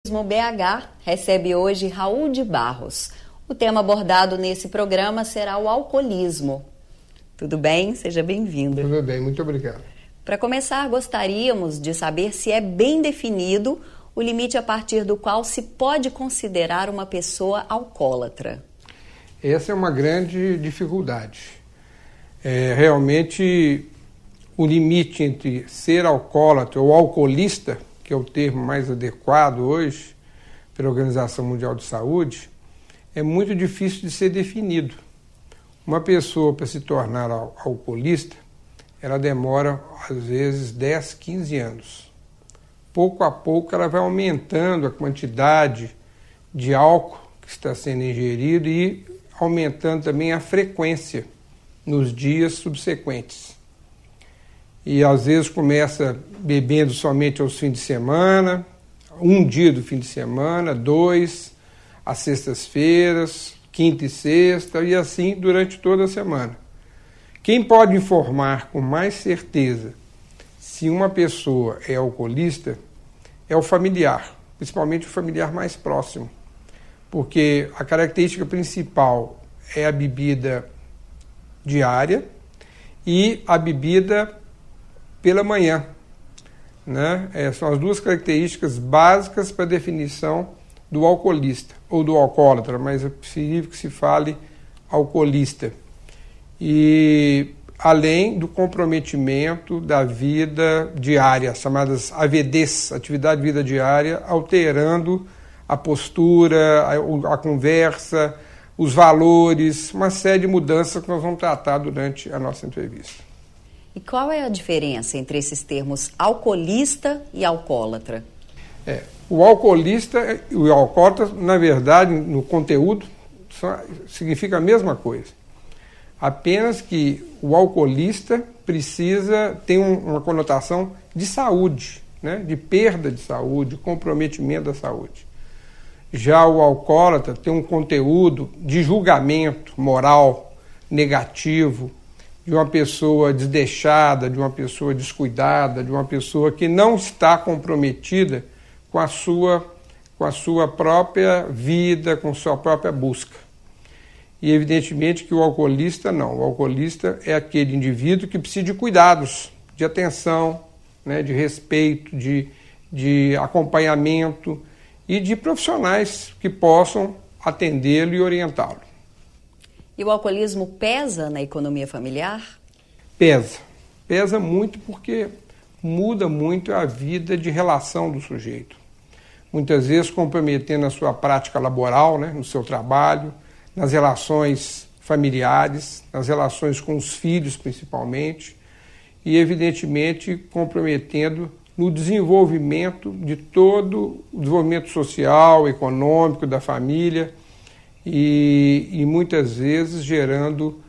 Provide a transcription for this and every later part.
BH recebe hoje Raul de Barros. O tema abordado nesse programa será o alcoolismo. Tudo bem? Seja bem-vindo. Tudo bem, muito obrigado. Para começar, gostaríamos de saber se é bem definido o limite a partir do qual se pode considerar uma pessoa alcoólatra. Essa é uma grande dificuldade. Realmente, o limite entre ser alcoólatra ou alcoolista, que é o termo mais adequado hoje pela Organização Mundial de Saúde, é muito difícil de ser definido. Uma pessoa, para se tornar alcoolista, ela demora, às vezes, 10, 15 anos. Pouco a pouco, ela vai aumentando a quantidade de álcool que está sendo ingerido e aumentando também a frequência nos dias subsequentes. E, às vezes, começa bebendo somente aos fins de semana, um dia do fim de semana, 2, às sextas-feiras, quinta e sexta, e assim durante toda a semana. Quem pode informar com mais certeza se uma pessoa é alcoolista é o familiar, principalmente o familiar mais próximo, porque a característica principal é a bebida diária e a bebida pela manhã, né? São as duas características básicas para a definição do alcoolista, ou do alcoólatra, mas é preferível que se fale alcoolista. E além do comprometimento da vida diária, chamadas AVDs, atividade de vida diária, alterando a postura, a conversa, os valores, uma série de mudanças que nós vamos tratar durante a nossa entrevista. E qual é a diferença entre esses termos alcoolista e alcoólatra? O alcoolista e o alcoólatra, na verdade, no conteúdo, significa a mesma coisa. Apenas que o alcoolista tem uma conotação de saúde, né? De perda de saúde, comprometimento da saúde. Já o alcoólatra tem um conteúdo de julgamento moral negativo, de uma pessoa desdeixada, de uma pessoa descuidada, de uma pessoa que não está comprometida com a sua própria vida, com sua própria busca. E evidentemente que o alcoolista não. O alcoolista é aquele indivíduo que precisa de cuidados, de atenção, né, de respeito, de acompanhamento e de profissionais que possam atendê-lo e orientá-lo. E o alcoolismo pesa na economia familiar? Pesa muito porque muda muito a vida de relação do sujeito. Muitas vezes comprometendo a sua prática laboral, né, no seu trabalho, nas relações familiares, nas relações com os filhos principalmente, e evidentemente comprometendo no desenvolvimento de todo o desenvolvimento social, econômico da família, e muitas vezes gerando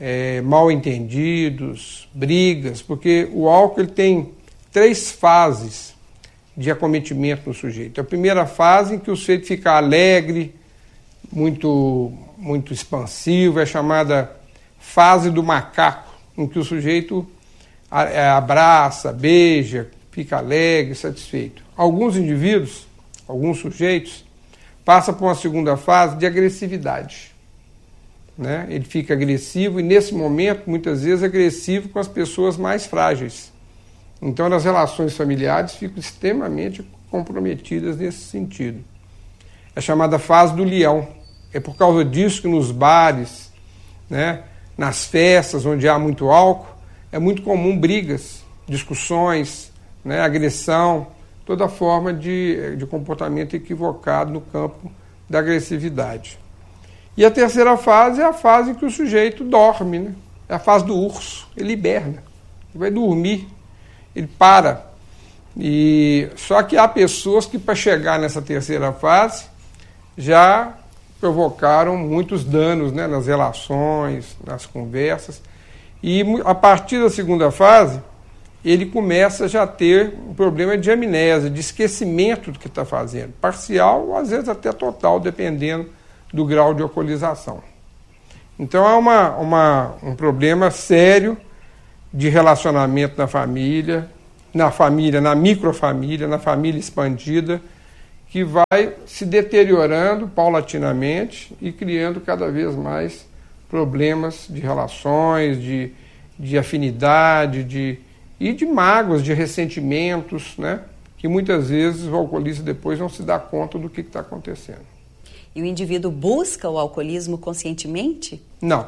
mal-entendidos, brigas, porque o álcool ele tem 3 fases de acometimento no sujeito. A primeira fase em que o sujeito fica alegre, muito expansivo, é chamada fase do macaco, em que o sujeito abraça, beija, fica alegre, satisfeito. Alguns indivíduos, alguns sujeitos, passam por uma segunda fase de agressividade, né? Ele fica agressivo e, nesse momento, muitas vezes agressivo com as pessoas mais frágeis. Então, as relações familiares ficam extremamente comprometidas nesse sentido. É chamada fase do leão. É por causa disso que nos bares, né, nas festas onde há muito álcool, é muito comum brigas, discussões, né, agressão, toda forma de comportamento equivocado no campo da agressividade. E a terceira fase é a fase em que o sujeito dorme, né? É a fase do urso, ele hiberna, ele vai dormir, ele para. Só que há pessoas que, para chegar nessa terceira fase, já provocaram muitos danos, né, nas relações, nas conversas. E a partir da segunda fase, ele começa já a ter um problema de amnésia, de esquecimento do que está fazendo. Parcial, ou às vezes até total, dependendo do grau de alcoolização. Então há um problema sério de relacionamento na família, na microfamília, na família expandida, que vai se deteriorando paulatinamente e criando cada vez mais problemas de relações, de afinidade, e de mágoas, de ressentimentos, né? Que muitas vezes o alcoolista depois não se dá conta do que está acontecendo. E o indivíduo busca o alcoolismo conscientemente? Não.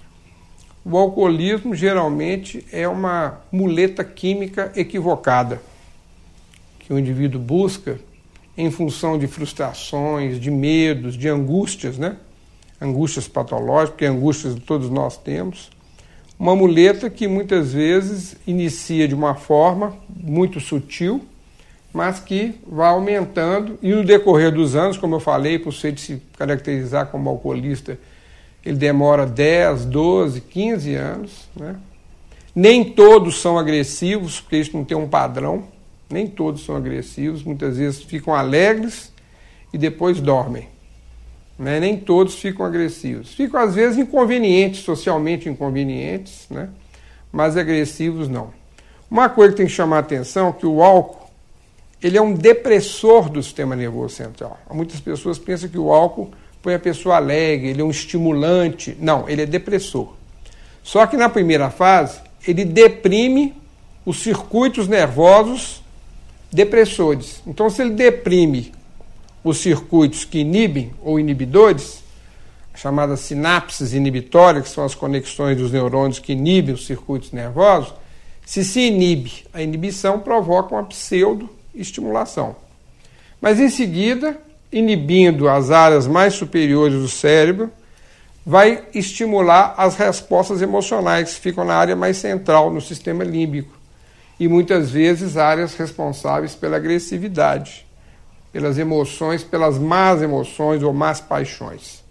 O alcoolismo geralmente é uma muleta química equivocada que o indivíduo busca em função de frustrações, de medos, de angústias, né? Angústias patológicas, porque angústias todos nós temos. Uma muleta que muitas vezes inicia de uma forma muito sutil, mas que vai aumentando e no decorrer dos anos, como eu falei, para você se caracterizar como alcoolista, ele demora 10, 12, 15 anos, né? Nem todos são agressivos, porque isso não tem um padrão, nem todos são agressivos, muitas vezes ficam alegres e depois dormem. Né? Nem todos ficam agressivos. Ficam, às vezes, inconvenientes, socialmente inconvenientes, né? Mas agressivos não. Uma coisa que tem que chamar a atenção é que o álcool ele é um depressor do sistema nervoso central. Muitas pessoas pensam que o álcool põe a pessoa alegre, ele é um estimulante. Não, ele é depressor. Só que na primeira fase, ele deprime os circuitos nervosos depressores. Então, se ele deprime os circuitos que inibem ou inibidores, chamadas sinapses inibitórias, que são as conexões dos neurônios que inibem os circuitos nervosos, se inibe, a inibição provoca uma pseudo-estimulação. Mas em seguida, inibindo as áreas mais superiores do cérebro, vai estimular as respostas emocionais, que ficam na área mais central, no sistema límbico, e muitas vezes áreas responsáveis pela agressividade, pelas emoções, pelas más emoções ou más paixões.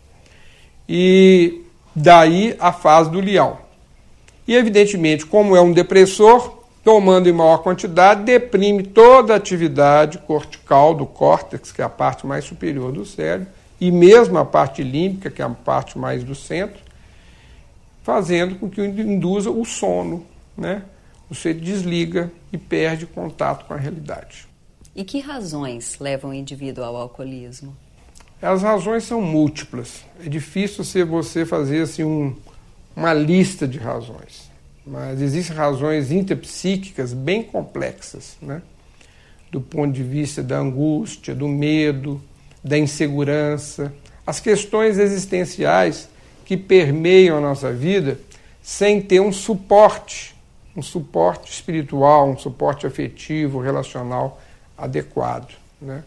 E daí a fase do leão. E, evidentemente, como é um depressor, tomando em maior quantidade, deprime toda a atividade cortical do córtex, que é a parte mais superior do cérebro, e mesmo a parte límbica, que é a parte mais do centro, fazendo com que induza o sono, né? Você desliga e perde contato com a realidade. E que razões levam o indivíduo ao alcoolismo? As razões são múltiplas. É difícil você fazer assim, uma lista de razões. Mas existem razões interpsíquicas bem complexas, né? Do ponto de vista da angústia, do medo, da insegurança. As questões existenciais que permeiam a nossa vida sem ter um suporte espiritual, um suporte afetivo, relacional adequado, né?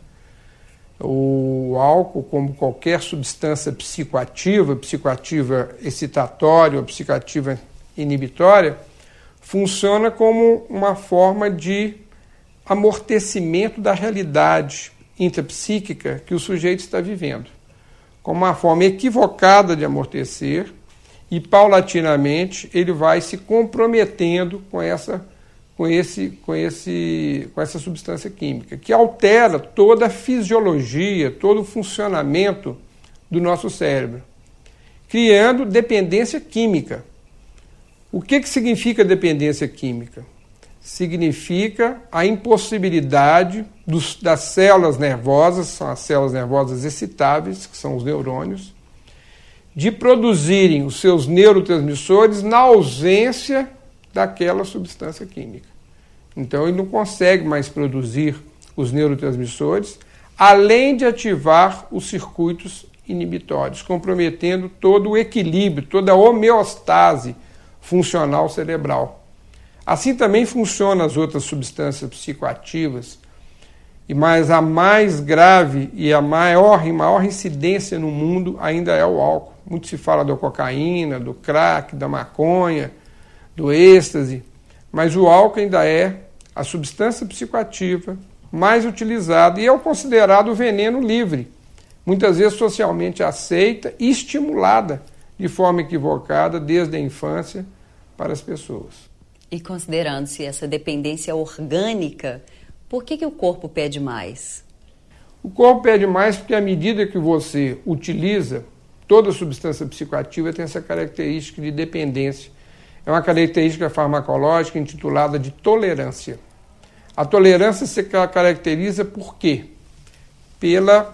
O álcool, como qualquer substância psicoativa excitatória ou psicoativa inibitória, funciona como uma forma de amortecimento da realidade intrapsíquica que o sujeito está vivendo, como uma forma equivocada de amortecer, e paulatinamente ele vai se comprometendo com essa substância química, que altera toda a fisiologia, todo o funcionamento do nosso cérebro, criando dependência química. O que significa dependência química? Significa a impossibilidade das células nervosas, são as células nervosas excitáveis, que são os neurônios, de produzirem os seus neurotransmissores na ausência daquela substância química. Então ele não consegue mais produzir os neurotransmissores, além de ativar os circuitos inibitórios, comprometendo todo o equilíbrio, toda a homeostase funcional cerebral. Assim também funcionam as outras substâncias psicoativas, mas a mais grave e em maior incidência no mundo ainda é o álcool. Muito se fala da cocaína, do crack, da maconha, do êxtase, mas o álcool ainda é a substância psicoativa mais utilizada e é o considerado veneno livre, muitas vezes socialmente aceita e estimulada de forma equivocada desde a infância para as pessoas. E considerando-se essa dependência orgânica, por que o corpo pede mais? O corpo pede mais porque à medida que você utiliza, toda substância psicoativa tem essa característica de dependência. É uma característica farmacológica intitulada de tolerância. A tolerância se caracteriza por quê? pela